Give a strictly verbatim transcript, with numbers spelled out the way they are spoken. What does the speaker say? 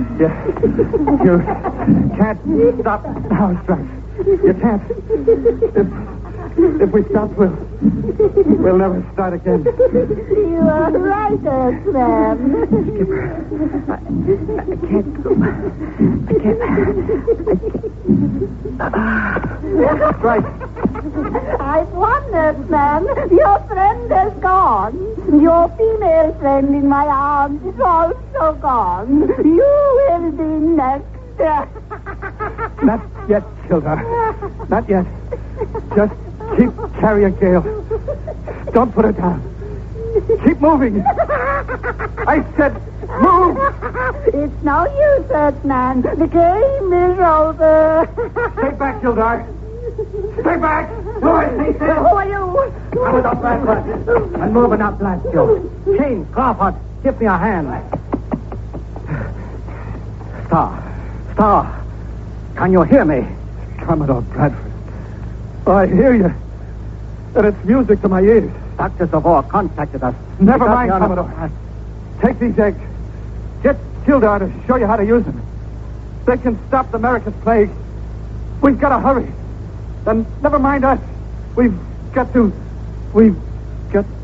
Yeah. You can't stop our strike. You can't. If, if we stop, we'll, we'll never start again. You are right, Earthman. Skipper, I, I can't go. I can't. I can't. Strike. I've won, Earthman. Your friend is gone. Your female friend in my arms is also gone. You will be next. Not yet, Hilda. Not yet. Just keep carrying Gale. Don't put her down. Keep moving. I said move. It's no use, Earthman. The game is over. Stay back, Gildar. Stay back. Roy, stay still. Who are you? Commodore Bradford. And move and not blast you. Kane, Crawford, give me a hand. Star. Star. Can you hear me? Commodore Bradford. Oh, I hear you. And it's music to my ears. Doctor Savor contacted us. Never mind, Commodore. Take these eggs. Get Gildar to show you how to use them. They can stop the America's plague. We've got to hurry. Then never mind us. We've got to... We've got...